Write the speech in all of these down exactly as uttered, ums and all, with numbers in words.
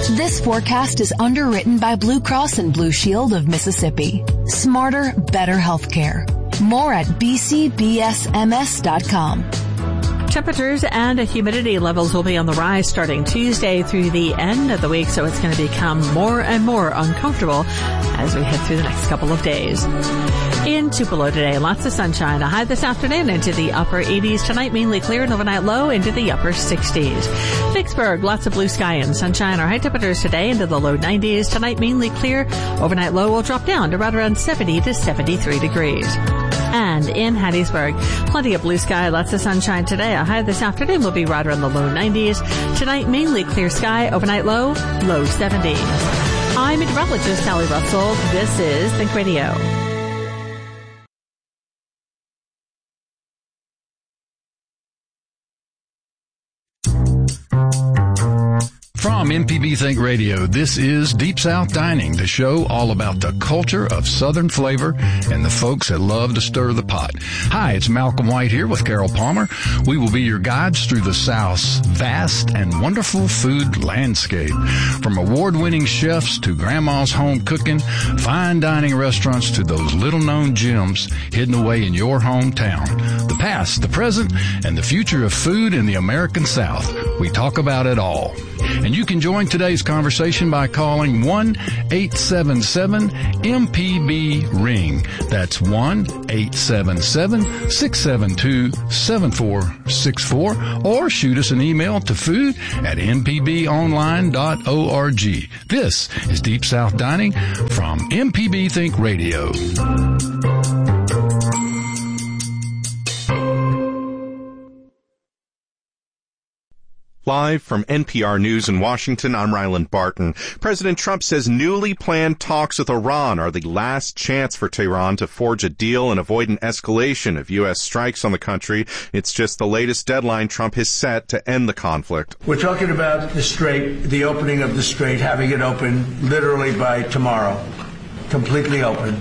This forecast is underwritten by Blue Cross and Blue Shield of Mississippi. Smarter, better healthcare. More at b c b s m s dot com. Temperatures and humidity levels will be on the rise starting Tuesday through the end of the week, so it's going to become more and more uncomfortable as we head through the next couple of days. In Tupelo today, lots of sunshine. A high this afternoon into the upper eighties. Tonight, mainly clear, and overnight low into the upper sixties. Vicksburg, lots of blue sky and sunshine. Our high temperatures today into the low nineties. Tonight, mainly clear. Overnight low will drop down to right around seventy to seventy-three degrees. And in Hattiesburg, plenty of blue sky, lots of sunshine today. A high this afternoon will be right around the low nineties. Tonight, mainly clear sky. Overnight low, low seventies. I'm meteorologist Sally Russell. This is Think Radio. From M P B Think Radio, this is Deep South Dining, the show all about the culture of Southern flavor and the folks that love to stir the pot. Hi, it's Malcolm White here with Carol Palmer. We will be your guides through the South's vast and wonderful food landscape. From award-winning chefs to grandma's home cooking, fine dining restaurants to those little-known gems hidden away in your hometown. The past, the present, and the future of food in the American South. We talk about it all. And you can join today's conversation by calling one eight seven seven M P B ring. That's one eight seven seven six seven two seven four six four. Or shoot us an email to food at m p b online dot org. This is Deep South Dining from M P B Think Radio. Live from N P R News in Washington, I'm Ryland Barton. President Trump says newly planned talks with Iran are the last chance for Tehran to forge a deal and avoid an escalation of U S strikes on the country. It's just the latest deadline Trump has set to end the conflict. We're talking about the Strait, the opening of the Strait, having it open literally by tomorrow, completely open.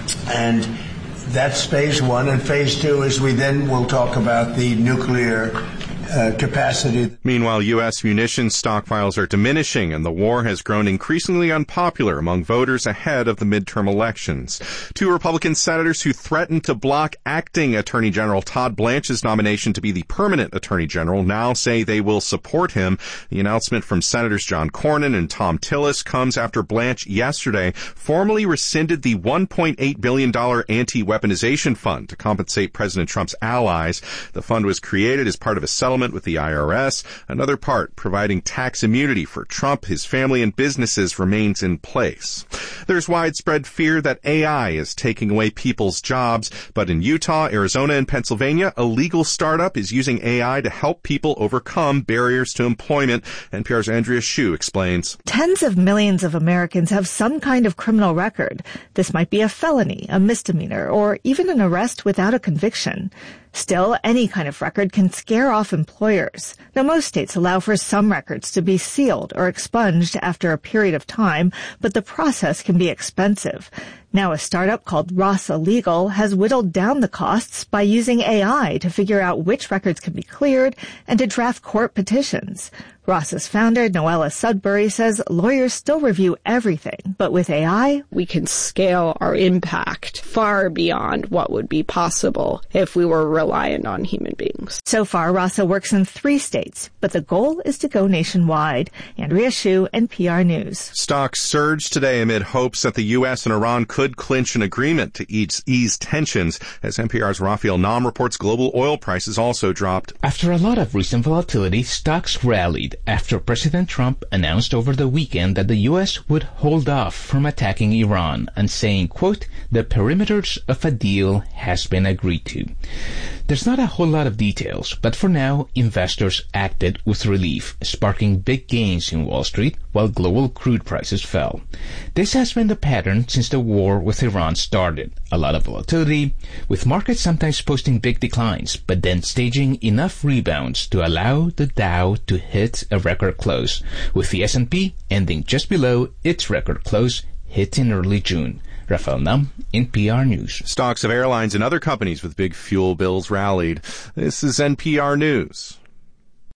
And that's phase one. And phase two is we then will talk about the nuclear Uh, capacity. Meanwhile, U S munitions stockpiles are diminishing, and the war has grown increasingly unpopular among voters ahead of the midterm elections. Two Republican senators who threatened to block acting Attorney General Todd Blanche's nomination to be the permanent Attorney General now say they will support him. The announcement from Senators John Cornyn and Tom Tillis comes after Blanche yesterday formally rescinded the one point eight billion dollars anti-weaponization fund to compensate President Trump's allies. The fund was created as part of a settlement with the I R S. Another part, providing tax immunity for Trump, his family, and businesses remains in place. There's widespread fear that A I is taking away people's jobs, but in Utah, Arizona, and Pennsylvania, a legal startup is using A I to help people overcome barriers to employment. N P R's Andrea Hsu explains. Tens of millions of Americans have some kind of criminal record. This might be a felony, a misdemeanor, or even an arrest without a conviction. Still, any kind of record can scare off employers. Now, most states allow for some records to be sealed or expunged after a period of time, but the process can be expensive. Now, a startup called Rasa Legal has whittled down the costs by using A I to figure out which records can be cleared and to draft court petitions. Ross's founder, Noella Sudbury, says lawyers still review everything, but with A I, we can scale our impact far beyond what would be possible if we were reliant on human beings. So far, Rasa works in three states, but the goal is to go nationwide. Andrea Hsu, N P R News. Stocks surged today amid hopes that the U S and Iran could clinch an agreement to ease, ease tensions. As N P R's Raphael Nam reports, global oil prices also dropped. After a lot of recent volatility, stocks rallied after President Trump announced over the weekend that the U S would hold off from attacking Iran and saying, quote, the perimeters of a deal has been agreed to. There's not a whole lot of details, but for now, investors acted with relief, sparking big gains in Wall Street while global crude prices fell. This has been the pattern since the war with Iran started. A lot of volatility, with markets sometimes posting big declines, but then staging enough rebounds to allow the Dow to hit a record close, with the S and P ending just below its record close hit in early June. Raphael Nam, N P R News. Stocks of airlines and other companies with big fuel bills rallied. This is N P R News.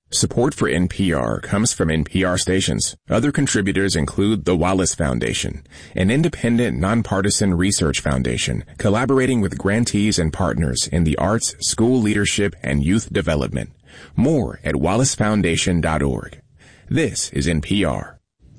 Support for N P R comes from N P R stations. Other contributors include the Wallace Foundation, an independent, nonpartisan research foundation collaborating with grantees and partners in the arts, school leadership, and youth development. More at wallace foundation dot org. This is N P R.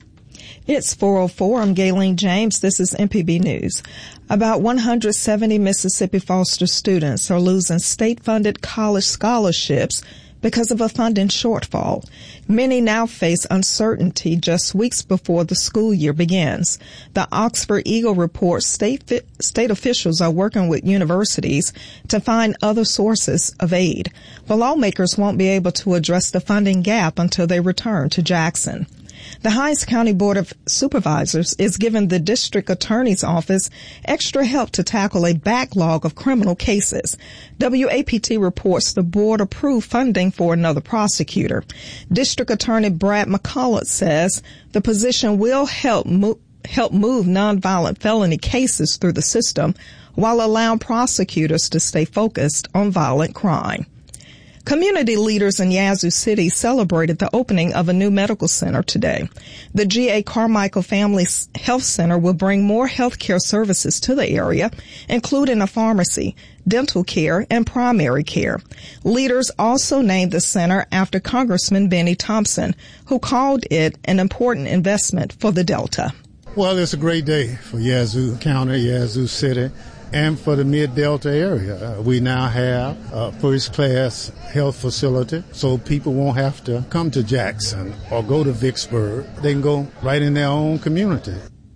It's four oh four. I'm Gayleen James. This is M P B News. About one hundred seventy Mississippi foster students are losing state-funded college scholarships because of a funding shortfall. Many now face uncertainty just weeks before the school year begins. The Oxford Eagle reports state, fi- state officials are working with universities to find other sources of aid. The lawmakers won't be able to address the funding gap until they return to Jackson. The Hinds County Board of Supervisors is giving the district attorney's office extra help to tackle a backlog of criminal cases. W A P T reports the board approved funding for another prosecutor. District Attorney Brad McCullough says the position will help mo- help move nonviolent felony cases through the system while allowing prosecutors to stay focused on violent crime. Community leaders in Yazoo City celebrated the opening of a new medical center today. The G A Carmichael Family Health Center will bring more health care services to the area, including a pharmacy, dental care, and primary care. Leaders also named the center after Congressman Benny Thompson, who called it an important investment for the Delta. Well, it's a great day for Yazoo County, Yazoo City, and for the Mid-Delta area. Uh, we now have a first-class health facility, so people won't have to come to Jackson or go to Vicksburg. They can go right in their own community.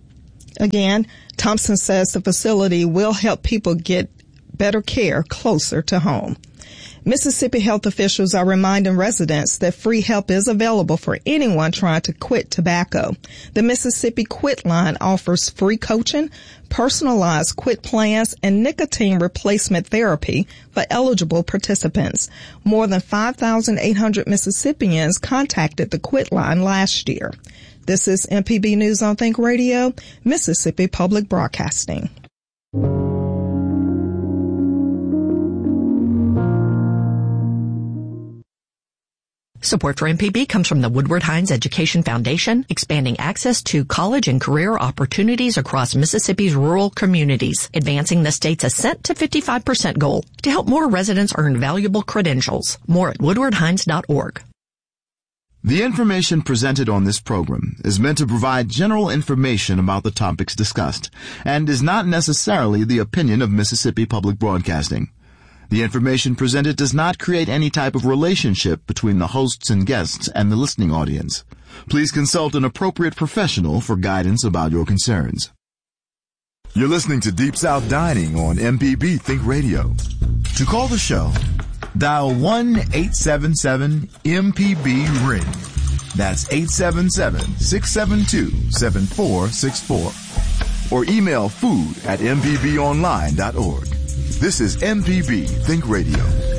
Again, Thompson says the facility will help people get better care closer to home. Mississippi health officials are reminding residents that free help is available for anyone trying to quit tobacco. The Mississippi Quit Line offers free coaching, personalized quit plans, and nicotine replacement therapy for eligible participants. More than five thousand eight hundred Mississippians contacted the Quit Line last year. This is M P B News on Think Radio, Mississippi Public Broadcasting. Support for M P B comes from the Woodward Hines Education Foundation, expanding access to college and career opportunities across Mississippi's rural communities, advancing the state's ascent to fifty-five percent goal to help more residents earn valuable credentials. More at woodward hines dot org. The information presented on this program is meant to provide general information about the topics discussed and is not necessarily the opinion of Mississippi Public Broadcasting. The information presented does not create any type of relationship between the hosts and guests and the listening audience. Please consult an appropriate professional for guidance about your concerns. You're listening to Deep South Dining on M P B Think Radio. To call the show, dial one eight seven seven M P B ring. That's eight seven seven, six seven two, seven four six four. Or email food at m p b online dot org. This is M P B Think Radio.